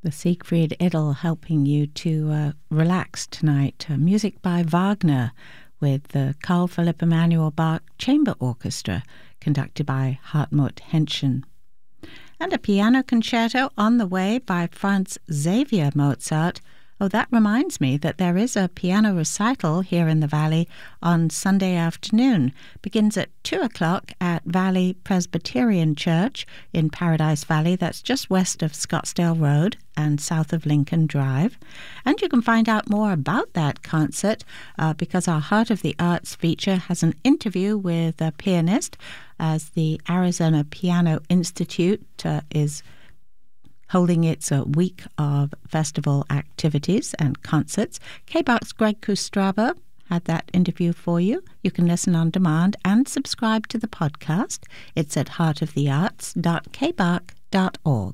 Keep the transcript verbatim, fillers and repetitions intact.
The Siegfried Idyll helping you to uh, relax tonight. Uh, music by Wagner with the Carl Philipp Emanuel Bach Chamber Orchestra, conducted by Hartmut Henschen. And a piano concerto on the way by Franz Xavier Mozart. Oh, that reminds me that there is a piano recital here in the Valley on Sunday afternoon. Begins at two o'clock at Valley Presbyterian Church in Paradise Valley. That's just west of Scottsdale Road and south of Lincoln Drive. And you can find out more about that concert uh, because our Heart of the Arts feature has an interview with a pianist as the Arizona Piano Institute uh, is holding its uh, week of festival activities and concerts. K B A C's Greg Kustraba had that interview for you. You can listen on demand and subscribe to the podcast. It's at heart of the arts dot k b a c dot org.